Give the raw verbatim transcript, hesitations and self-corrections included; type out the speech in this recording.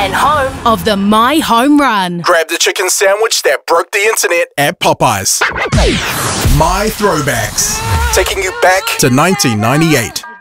and home of the My Home Run. Grab the chicken sandwich that broke the internet at Popeyes. My Throwbacks, taking you back to nineteen ninety-eight.